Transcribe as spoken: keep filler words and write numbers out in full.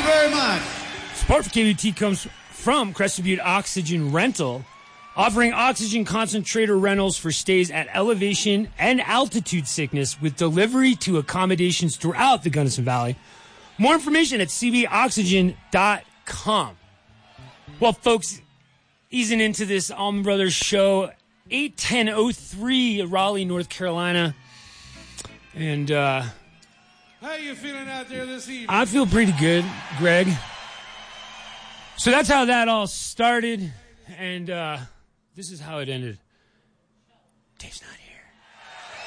very much. Support for K B T comes from Crested Butte Oxygen Rental, offering oxygen concentrator rentals for stays at elevation and altitude sickness with delivery to accommodations throughout the Gunnison Valley. More information at c b oxygen dot com. Well, folks, easing into this Allman Brothers show, eight ten oh three, Raleigh, North Carolina. And uh, how you feeling out there this evening? I feel pretty good, Greg. So that's how that all started, and uh, this is how it ended. Dave's not